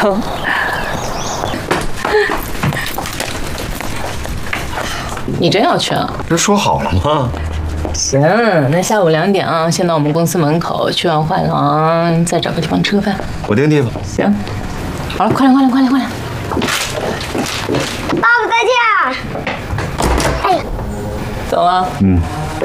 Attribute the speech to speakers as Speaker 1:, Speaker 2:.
Speaker 1: 你真要去啊？
Speaker 2: 不是说好了吗？
Speaker 1: 行，那下午2点啊，先到我们公司门口，去完画廊再找个地方吃个饭。
Speaker 2: 我定地方。
Speaker 1: 行，好了，快点！
Speaker 3: 爸爸再见。哎，
Speaker 1: 走了。